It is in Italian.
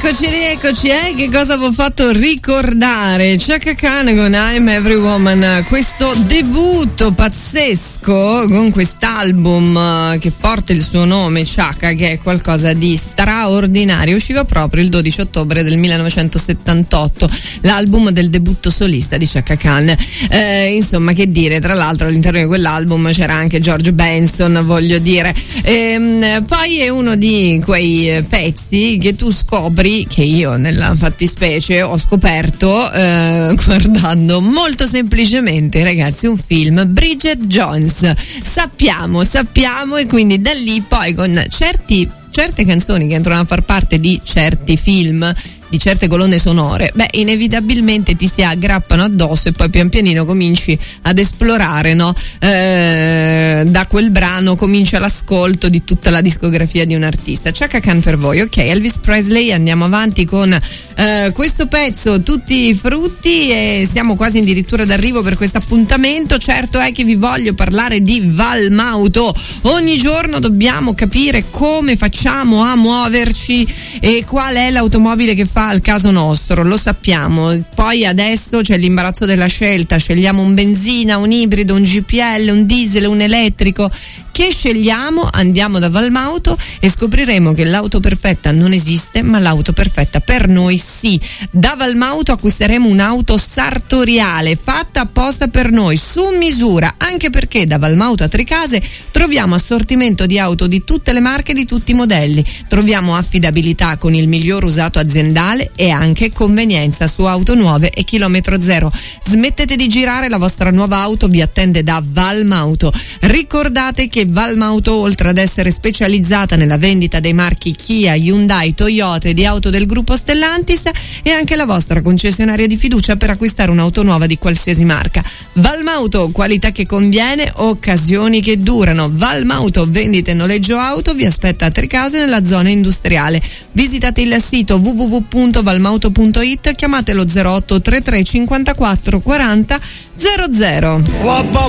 Eccoci, che cosa avevo fatto ricordare? Chaka Khan con I'm Every Woman, questo debutto pazzesco con quest'album che porta il suo nome, Chaka, che è qualcosa di straordinario. Usciva proprio il 12 ottobre del 1978, l'album del debutto solista di Chaka Khan. Insomma, che dire, tra l'altro all'interno di quell'album c'era anche George Benson, voglio dire. Poi è uno di quei pezzi che tu scopri, che io nella fattispecie ho scoperto guardando molto semplicemente, ragazzi, un film, Bridget Jones. Sappiamo, e quindi da lì poi con certe canzoni che entrano a far parte di certi film, di certe colonne sonore, inevitabilmente ti si aggrappano addosso e poi pian pianino cominci ad esplorare, no? Da quel brano comincia l'ascolto di tutta la discografia di un artista. Chaka Khan per voi, ok. Elvis Presley, andiamo avanti con questo pezzo, Tutti i frutti, e siamo quasi addirittura d'arrivo per questo appuntamento. Certo è che vi voglio parlare di Valmauto. Ogni giorno dobbiamo capire come facciamo a muoverci e qual è l'automobile che fa al caso nostro, lo sappiamo. Poi adesso c'è l'imbarazzo della scelta, scegliamo un benzina, un ibrido, un GPL, un diesel, un elettrico. Che scegliamo? Andiamo da Valmauto e scopriremo che l'auto perfetta non esiste, ma l'auto perfetta per noi sì. Da Valmauto acquisteremo un'auto sartoriale fatta apposta per noi, su misura, anche perché da Valmauto a Tricase troviamo assortimento di auto di tutte le marche, di tutti i modelli. Troviamo affidabilità con il miglior usato aziendale e anche convenienza su auto nuove e chilometro zero. Smettete di girare, la vostra nuova auto vi attende da Valmauto. Ricordate che Valmauto, oltre ad essere specializzata nella vendita dei marchi Kia, Hyundai, Toyota e di auto del gruppo Stellantis, è anche la vostra concessionaria di fiducia per acquistare un'auto nuova di qualsiasi marca. Valmauto, qualità che conviene, occasioni che durano. Valmauto, vendita e noleggio auto, vi aspetta a Tricase nella zona industriale. Visitate il sito www.valmauto.it, chiamatelo 08 33 54 40 00.